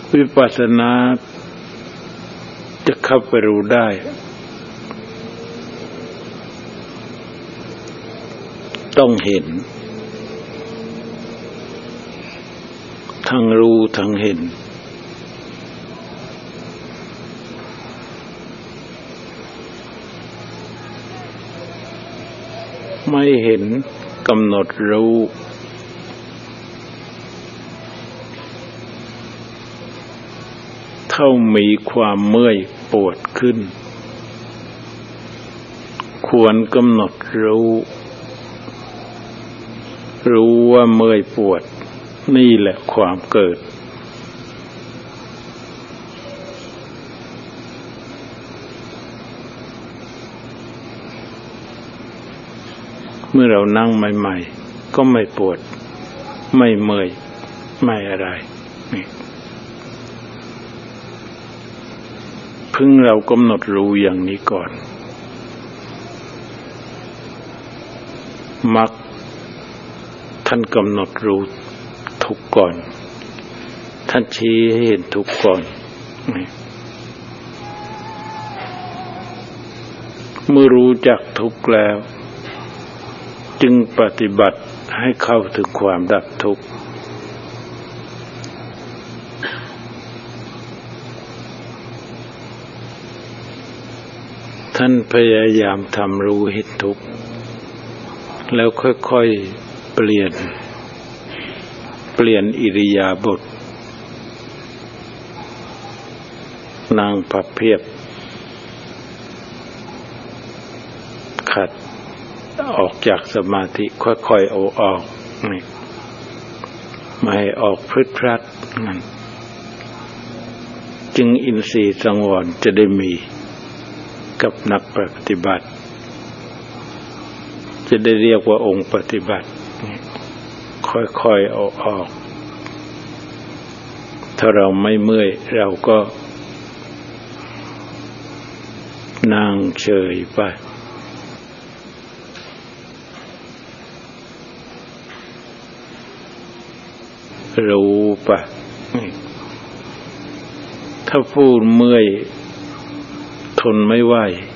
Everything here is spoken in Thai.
วิปัสสนาจะเข้าไปรู้ได้ต้องเห็นทั้งรู้ทั้งเห็นไม่เห็นกำหนดรู้เท่ามีความเมื่อยปวดขึ้นควรกำหนดรู้ว่าเมื่อยปวดนี่แหละความเกิดเมื่อเรานั่งใหม่ๆก็ไม่ปวดไม่เมื่อยไม่อะไรนี่พึงเรากำหนดรู้อย่างนี้ก่อนมักท่านกำหนดรู้ทุกข์ก่อนท่านชี้ให้เห็นทุกข์ก่อนเมื่อรู้จักทุกข์แล้วจึงปฏิบัติให้เข้าถึงความดับทุกข์ท่านพยายามทำรู้เห็นทุกข์แล้วค่อยๆเปลี่ยนอิริยาบถนั่งพับเพียบขัดออกจากสมาธิค่อยๆเอาออกไม่ให้ออกพรึดพรัดนั่นจึงอินทรีย์สังวรจะได้มีกับนักปฏิบัติจะได้เรียกว่าองค์ปฏิบัติค่อยๆเอาออกถ้าเราไม่เมื่อยเราก็นั่งเฉยไปรู้ไปถ้าผู้เมื่อยทนไม่ไหว